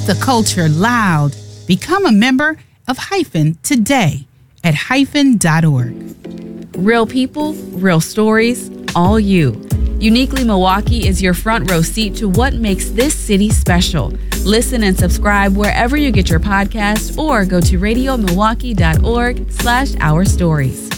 the culture loud. Become a member of Hyphen today at hyphen.org. Real people, real stories, all you. Uniquely Milwaukee is your front row seat to what makes this city special. Listen and subscribe wherever you get your podcasts or go to radiomilwaukee.org/ourstories.